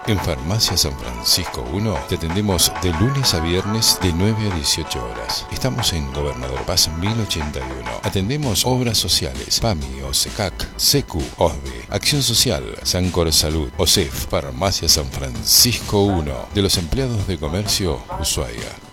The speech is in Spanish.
En Farmacia San Francisco 1 te atendemos de lunes a viernes de 9 a 18 horas. Estamos en Gobernador Paz 1081. Atendemos obras sociales, PAMI, OSECAC, SECU, OSBE, Acción Social, Sancor Salud, OSEF. Farmacia San Francisco 1 de los empleados de comercio Ushuaia.